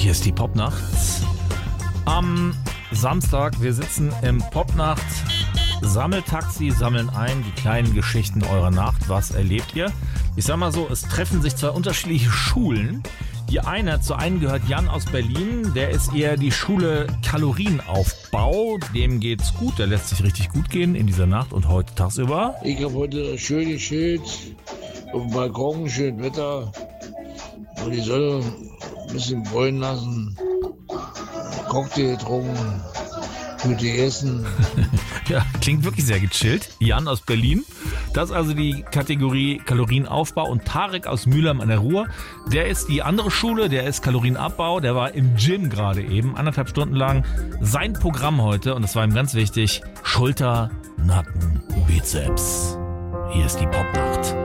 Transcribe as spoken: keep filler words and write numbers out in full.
Hier ist die Popnacht. Am Samstag, wir sitzen im Popnacht Sammeltaxi, sammeln ein die kleinen Geschichten eurer Nacht. Was erlebt ihr? Ich sag mal so, es treffen sich zwei unterschiedliche Schulen. Die eine, zu einen gehört Jan aus Berlin, der ist eher die Schule Kalorienaufbau. Dem geht's gut, der lässt sich richtig gut gehen in dieser Nacht und heute tagsüber. Ich habe heute schön gechillt, auf dem Balkon, schön Wetter, und die Sonne ein bisschen bräunen lassen, Cocktail getrunken, gut gegessen. Ja, klingt wirklich sehr gechillt. Jan aus Berlin. Das ist also die Kategorie Kalorienaufbau. Und Tarek aus Mülheim an der Ruhr, der ist die andere Schule, der ist Kalorienabbau. Der war im Gym gerade eben, anderthalb Stunden lang. Sein Programm heute, und das war ihm ganz wichtig, Schulter, Nacken, Bizeps. Hier ist die Popnacht.